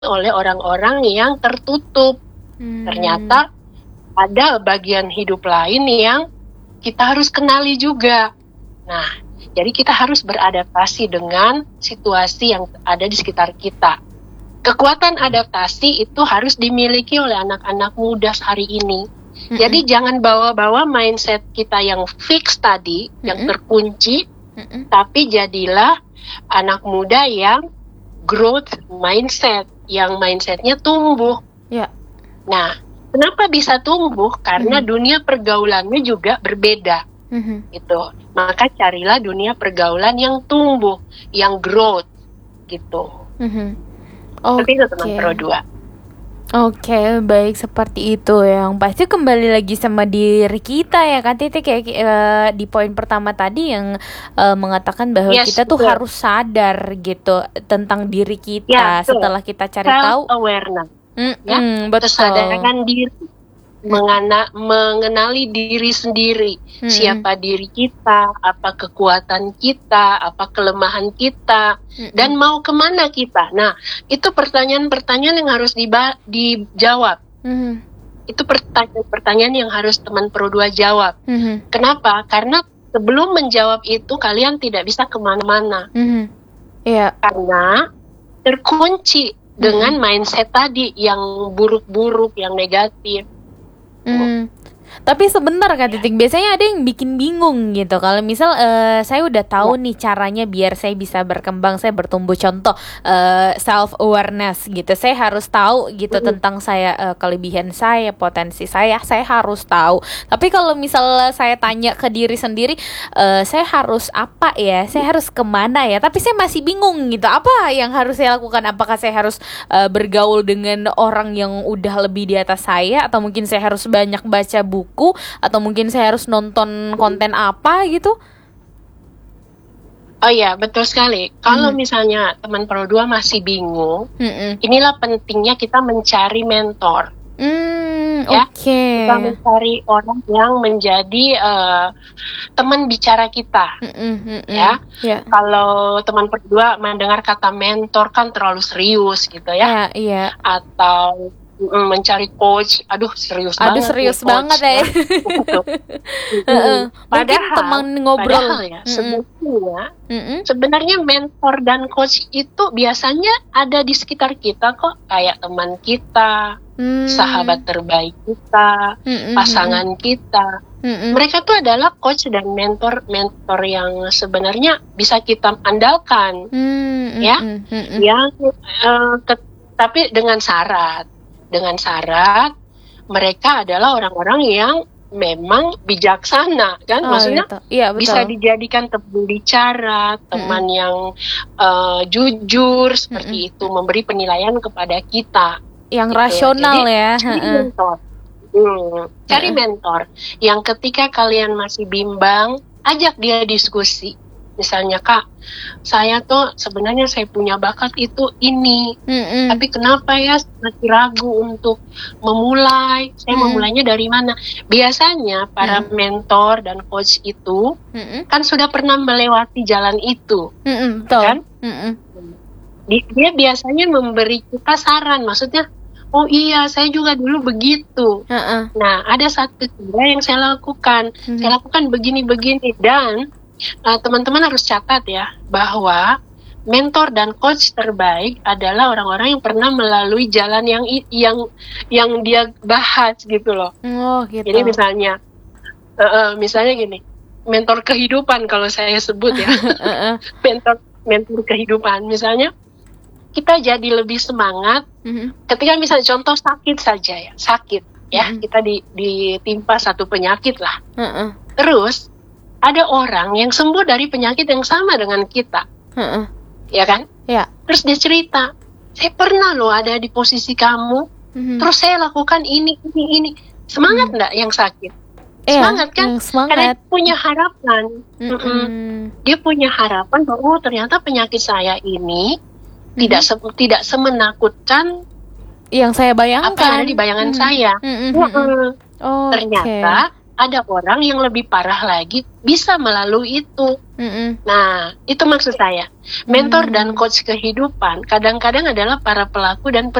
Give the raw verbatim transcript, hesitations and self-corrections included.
oleh orang-orang yang tertutup. Hmm. Ternyata ada bagian hidup lain yang kita harus kenali juga. Nah, jadi kita harus beradaptasi dengan situasi yang ada di sekitar kita. Kekuatan adaptasi itu harus dimiliki oleh anak-anak muda hari ini. Mm-mm. Jadi jangan bawa-bawa mindset kita yang fix tadi, Mm-mm. yang terkunci, Mm-mm. tapi jadilah anak muda yang growth mindset, yang mindsetnya tumbuh. Ya. Nah, kenapa bisa tumbuh? Karena mm-hmm. dunia pergaulannya juga berbeda. Mm-hmm. Gitu. Maka carilah dunia pergaulan yang tumbuh, yang growth, gitu. Mm-hmm. Seperti itu teman Pro dua. Oke, okay, baik seperti itu. Yang pasti kembali lagi sama diri kita ya kan Titik, kayak uh, di poin pertama tadi yang uh, mengatakan bahwa yes, kita tuh betul. harus sadar gitu tentang diri kita ya, setelah kita cari tahu self-awareness. Mm, ya, mm, betul. Kesadaran diri, mengana, mengenali diri sendiri, hmm. siapa diri kita, apa kekuatan kita, apa kelemahan kita, hmm. dan mau kemana kita. Nah, itu pertanyaan-pertanyaan yang harus diba- dijawab. Hmm. Itu pertanyaan-pertanyaan yang harus teman Pro dua jawab. Hmm. Kenapa? Karena sebelum menjawab itu kalian tidak bisa kemana-mana. Hmm. Yeah. Karena terkunci hmm. dengan mindset tadi yang buruk-buruk, yang negatif. Hmm. Tapi sebentar Kak Titik, biasanya ada yang bikin bingung gitu. Kalau misal uh, saya udah tahu nih caranya biar saya bisa berkembang, saya bertumbuh, contoh uh, self awareness gitu. Saya harus tahu gitu mm-hmm. tentang saya, uh, kelebihan saya, potensi saya, saya harus tahu. Tapi kalau misal saya tanya ke diri sendiri, uh, saya harus apa ya? Saya harus kemana ya? Tapi saya masih bingung gitu. Apa yang harus saya lakukan? Apakah saya harus uh, bergaul dengan orang yang udah lebih di atas saya, atau mungkin saya harus banyak baca buku? buku atau mungkin saya harus nonton konten apa gitu? Oh iya, betul sekali. Kalau hmm. misalnya teman Pro dua masih bingung, hmm. inilah pentingnya kita mencari mentor. Hmm, ya, oke. Okay. Kita mencari orang yang menjadi uh, teman bicara kita. Hmm, hmm, hmm, ya, yeah. Kalau teman Pro dua mendengar kata mentor kan terlalu serius gitu ya. Yeah, yeah. Atau mencari coach, aduh serius aduh, banget. Aduh serius nih, banget ya. ya. mm-hmm. Padahal, teman ngobrol. Padahal ya, mm-hmm. sebenarnya, mm-hmm. sebenarnya mentor dan coach itu biasanya ada di sekitar kita kok, kayak teman kita, mm. sahabat terbaik kita, mm-hmm. pasangan kita. Mm-hmm. Mereka tuh adalah coach dan mentor-mentor yang sebenarnya bisa kita andalkan, mm-hmm. ya, mm-hmm. yang uh, ke, tapi dengan syarat. Dengan syarat mereka adalah orang-orang yang memang bijaksana kan, oh, maksudnya gitu. Iya, betul. Bisa dijadikan teman bicara, teman mm-hmm. yang uh, jujur seperti mm-hmm. itu, memberi penilaian kepada kita yang gitu. rasional. Jadi, ya cari mentor, hmm, cari uh-uh. mentor yang ketika kalian masih bimbang, ajak dia diskusi. Misalnya, Kak, saya tuh sebenarnya saya punya bakat itu ini, mm-mm. tapi kenapa ya masih ragu untuk memulai? Saya mm. memulainya dari mana? Biasanya para mm. mentor dan coach itu mm-mm. kan sudah pernah melewati jalan itu, mm-mm, betul. Kan? Mm-mm. Dia biasanya memberi kita saran, maksudnya, oh iya, saya juga dulu begitu. Uh-uh. Nah, ada satu cara yang saya lakukan, mm-hmm. saya lakukan begini-begini dan Uh, teman-teman harus catat ya bahwa mentor dan coach terbaik adalah orang-orang yang pernah melalui jalan yang yang yang dia bahas gitu loh. Oh, gitu. Jadi misalnya, uh, uh, misalnya gini, mentor kehidupan kalau saya sebut ya, mentor mentor kehidupan. Misalnya kita jadi lebih semangat mm-hmm. ketika misalnya contoh sakit saja ya, sakit ya mm-hmm. kita di, ditimpa satu penyakit lah, mm-hmm. terus ada orang yang sembuh dari penyakit yang sama dengan kita, uh-uh. ya kan? Ya. Terus dia cerita, saya pernah loh ada di posisi kamu, uh-huh. terus saya lakukan ini, ini, ini. Semangat nggak uh-huh. yang sakit? Semangat ya, kan? Semangat. Karena dia punya harapan. Uh-uh. Uh-uh. Dia punya harapan bahwa oh, ternyata penyakit saya ini uh-huh. tidak se- tidak semenakutkan yang saya bayangkan. Apa yang ada di bayangan uh-huh. saya. Uh-huh. Uh-huh. Uh-uh. Oh, ternyata. Okay. ada orang yang lebih parah lagi bisa melalui itu. Mm-mm. Nah, itu maksud saya. Mentor mm. dan coach kehidupan kadang-kadang adalah para pelaku dan